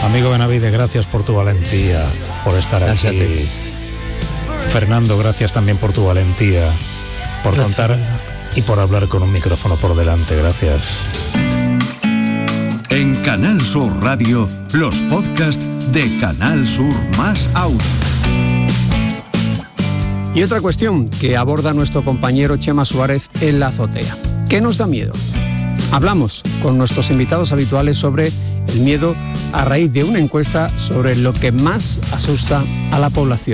Amigo Benavides, gracias por tu valentía, por estar Gracias aquí. a ti. Fernando, gracias también por tu valentía, por contar y por hablar con un micrófono por delante. Gracias. En Canal Sur Radio, los podcasts de Canal Sur más Audio. Y otra cuestión que aborda nuestro compañero Chema Suárez en La Azotea. ¿Qué nos da miedo? Hablamos con nuestros invitados habituales sobre el miedo a raíz de una encuesta sobre lo que más asusta a la población.